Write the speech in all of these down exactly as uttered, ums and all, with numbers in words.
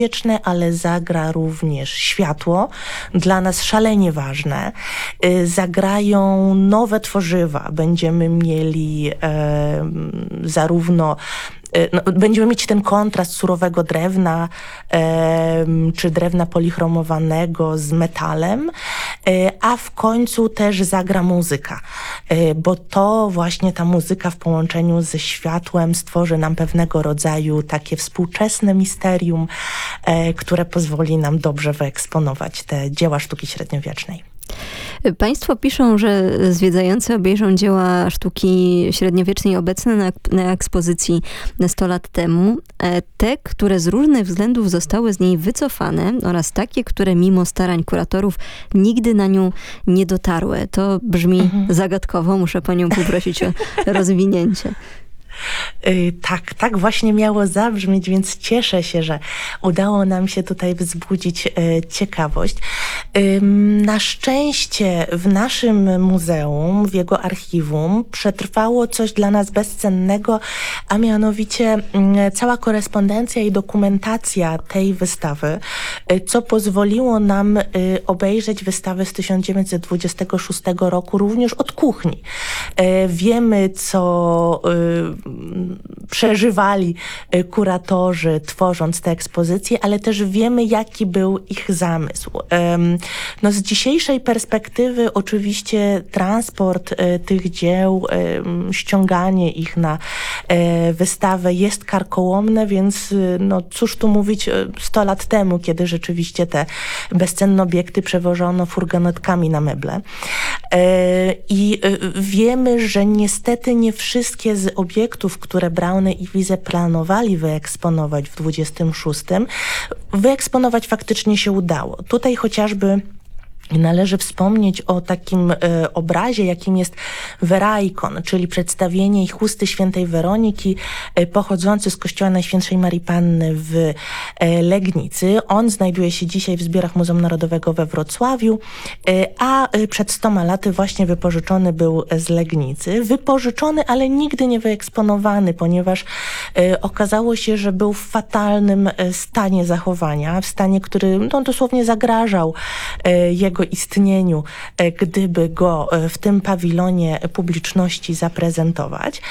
wieczne, ale zagra również światło, dla nas szalenie ważne. Zagrają nowe tworzywa. Będziemy mieli e, zarówno No, będziemy mieć ten kontrast surowego drewna e, czy drewna polichromowanego z metalem, e, a w końcu też zagra muzyka, e, bo to właśnie ta muzyka w połączeniu ze światłem stworzy nam pewnego rodzaju takie współczesne misterium, e, które pozwoli nam dobrze wyeksponować te dzieła sztuki średniowiecznej. Państwo piszą, że zwiedzający obejrzą dzieła sztuki średniowiecznej obecne na, na ekspozycji sto lat temu, te, które z różnych względów zostały z niej wycofane oraz takie, które mimo starań kuratorów nigdy na nią nie dotarły. To brzmi mhm. zagadkowo, muszę panią poprosić o rozwinięcie. Yy, tak, tak właśnie miało zabrzmieć, więc cieszę się, że udało nam się tutaj wzbudzić yy, ciekawość. Yy, na szczęście w naszym muzeum, w jego archiwum przetrwało coś dla nas bezcennego, a mianowicie yy, cała korespondencja i dokumentacja tej wystawy, yy, co pozwoliło nam yy, obejrzeć wystawę z tysiąc dziewięćset dwudziestego szóstego roku również od kuchni. Yy, wiemy, co yy, przeżywali kuratorzy, tworząc te ekspozycje, ale też wiemy, jaki był ich zamysł. No, z dzisiejszej perspektywy oczywiście transport tych dzieł, ściąganie ich na wystawę jest karkołomne, więc no cóż tu mówić, sto lat temu, kiedy rzeczywiście te bezcenne obiekty przewożono furgonetkami na meble. I wiemy, że niestety nie wszystkie z obiektów, które Braune i Wiese planowali wyeksponować w dwudziestym szóstym, wyeksponować faktycznie się udało. Tutaj chociażby należy wspomnieć o takim e, obrazie, jakim jest Weraikon, czyli przedstawienie chusty świętej Weroniki e, pochodzący z kościoła Najświętszej Marii Panny w e, Legnicy. On znajduje się dzisiaj w zbiorach Muzeum Narodowego we Wrocławiu, e, a e, przed stoma laty właśnie wypożyczony był z Legnicy. Wypożyczony, ale nigdy nie wyeksponowany, ponieważ e, okazało się, że był w fatalnym e, stanie zachowania, w stanie, który no, dosłownie zagrażał e, jego istnieniu, gdyby go w tym pawilonie publiczności zaprezentować.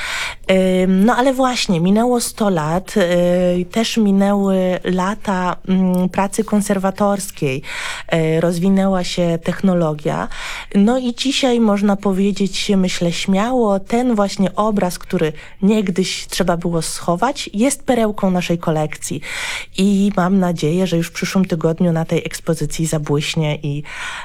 No ale właśnie, minęło sto lat, też minęły lata pracy konserwatorskiej, rozwinęła się technologia, no i dzisiaj można powiedzieć, myślę śmiało, ten właśnie obraz, który niegdyś trzeba było schować, jest perełką naszej kolekcji i mam nadzieję, że już w przyszłym tygodniu na tej ekspozycji zabłyśnie i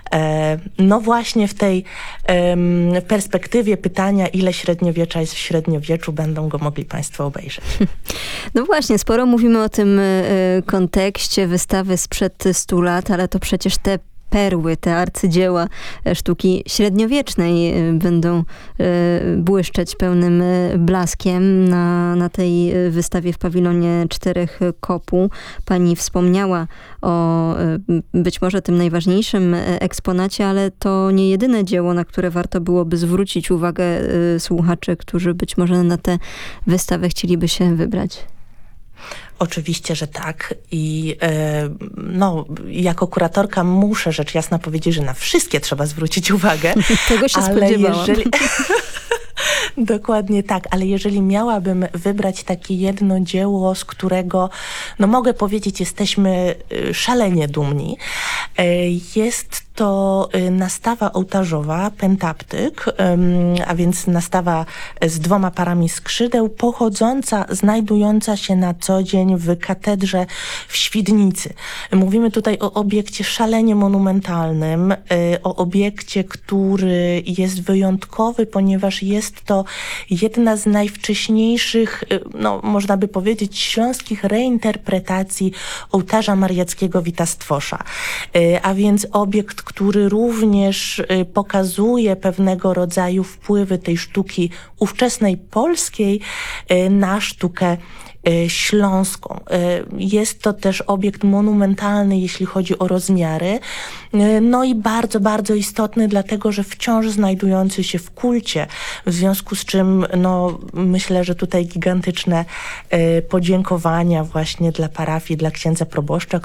no właśnie w tej um, perspektywie pytania, ile średniowiecza jest w średniowieczu, będą go mogli państwo obejrzeć. No właśnie, sporo mówimy o tym y, kontekście wystawy sprzed stu lat, ale to przecież te perły, te arcydzieła sztuki średniowiecznej będą błyszczeć pełnym blaskiem na, na tej wystawie w pawilonie Czterech Kopuł. Pani wspomniała o być może tym najważniejszym eksponacie, ale to nie jedyne dzieło, na które warto byłoby zwrócić uwagę słuchaczy, którzy być może na tę wystawę chcieliby się wybrać. Oczywiście, że tak. I e, no, jako kuratorka muszę rzecz jasna powiedzieć, że na wszystkie trzeba zwrócić uwagę. Tego się ale spodziewałam. Jeżeli... Dokładnie tak, ale jeżeli miałabym wybrać takie jedno dzieło, z którego, no mogę powiedzieć, jesteśmy szalenie dumni, jest to nastawa ołtarzowa, pentaptyk, a więc nastawa z dwoma parami skrzydeł, pochodząca, znajdująca się na co dzień w katedrze w Świdnicy. Mówimy tutaj o obiekcie szalenie monumentalnym, o obiekcie, który jest wyjątkowy, ponieważ jest to jedna z najwcześniejszych, no można by powiedzieć, śląskich reinterpretacji ołtarza mariackiego Wita Stwosza. A więc obiekt, który również pokazuje pewnego rodzaju wpływy tej sztuki ówczesnej polskiej na sztukę y, śląską. Y, jest to też obiekt monumentalny, jeśli chodzi o rozmiary, y, no i bardzo, bardzo istotny, dlatego że wciąż znajdujący się w kulcie, w związku z czym no, myślę, że tutaj gigantyczne y, podziękowania właśnie dla parafii, dla księdza proboszcza,